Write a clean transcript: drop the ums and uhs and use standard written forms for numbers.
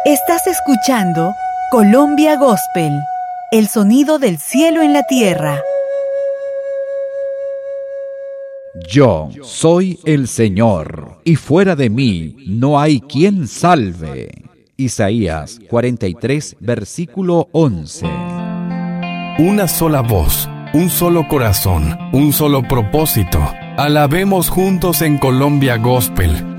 Estás escuchando Colombia Gospel, el sonido del cielo en la tierra. Yo soy el Señor, y fuera de mí no hay quien salve. Isaías 43, versículo 11. Una sola voz, un solo corazón, un solo propósito. Alabemos juntos en Colombia Gospel.